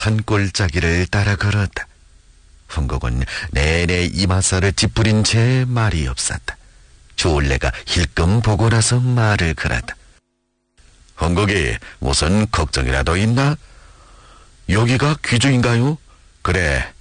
한 꼴짜기를 따라 걸었다. 흥국은 내내 이마살을 찌푸린 채 말이 없었다. 주울레가 힐끔 보고 나서 말을 걸었다. 흥국이 무슨 걱정이라도 있나? 여기가 귀중인가요? 그래,